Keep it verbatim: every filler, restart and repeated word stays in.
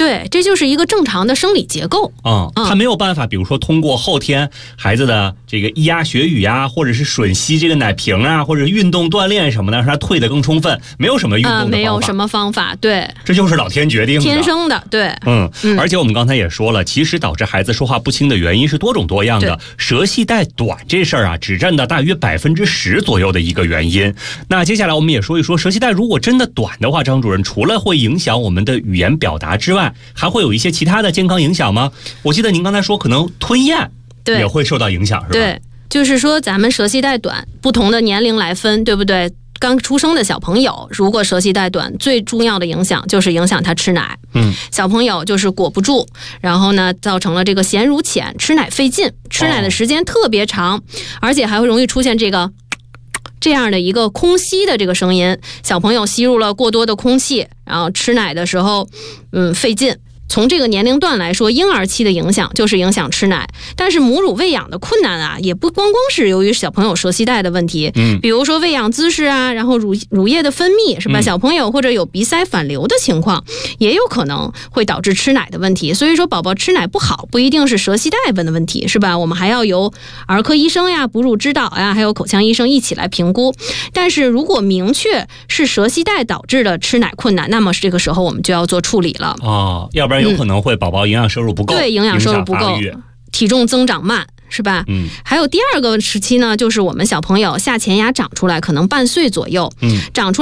对，这就是一个正常的生理结构啊、嗯，他没有办法，比如说通过后天孩子的这个咿呀学语呀，或者是吮吸这个奶瓶啊，或者运动锻炼什么的，让他退得更充分，没有什么运动的方法， 呃、没有什么方法，对， 这就是老天决定的， 天生的，对， 嗯，嗯而且我们刚才也说了，其实导致孩子说话不清的原因是多种多样的，舌系带短这事儿啊，只占到大约百分之十左右的一个原因。那接下来我们也说一说，舌系带如果真的短的话，张主任除了会影响我们的语言表达之外，还会有一些其他的健康影响吗？我记得您刚才说可能吞咽也会受到影响，是吧？ 对，就是说咱们舌系带短，不同的年龄来分，对不对？刚出生的小朋友，如果舌系带短，最重要的影响就是影响他吃奶。 嗯， 小朋友就是裹不住，然后呢，造成了这个衔乳浅，吃奶费劲，吃奶的时间特别长，哦、而且还会容易出现这个这样的一个空吸的这个声音。小朋友吸入了过多的空气，然后吃奶的时候，嗯，费劲。从这个年龄段来说，婴儿期的影响就是影响吃奶，但是母乳喂养的困难啊，也不光光是由于小朋友舌系带的问题， 嗯， 比如说喂养姿势啊，然后乳乳液的分泌是吧？嗯、小朋友或者有鼻塞反流的情况，也有可能会导致吃奶的问题。所以说，宝宝吃奶不好，不一定是舌系带的问题，是吧？我们还要由儿科医生呀、哺乳指导呀，还有口腔医生一起来评估。但是如果明确是舌系带导致的吃奶困难，那么这个时候我们就要做处理了。 哦，要不然有可能会宝宝营养摄入不够， 对，营养摄入不够，体重增长慢，是吧？ 嗯， 还有第二个时期呢，就是我们小朋友下前牙长出来，可能半岁左右， 嗯， 长出